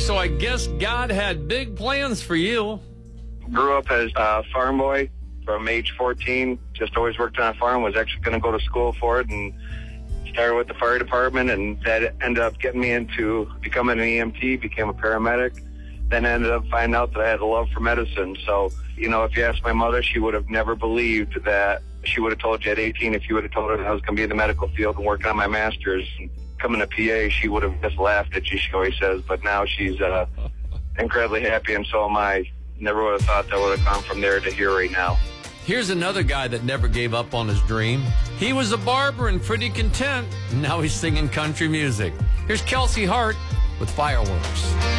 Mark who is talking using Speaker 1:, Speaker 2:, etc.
Speaker 1: so I guess God had big plans for you.
Speaker 2: Grew up as a farm boy from age 14. Just always worked on a farm. Was actually going to go to school for it, and started with the fire department, and that ended up getting me into becoming an EMT, became a paramedic. Then ended up finding out that I had a love for medicine. So, if you asked my mother, she would have never believed that. She would have told you at 18, if you would have told her that I was going to be in the medical field and working on my master's and coming to PA, she would have just laughed at you, she always says. But now she's incredibly happy, and so am I. Never would have thought that would have come from there to here right now.
Speaker 1: Here's another guy that never gave up on his dream. He was a barber and pretty content. Now he's singing country music. Here's Kelsey Hart with Fireworks.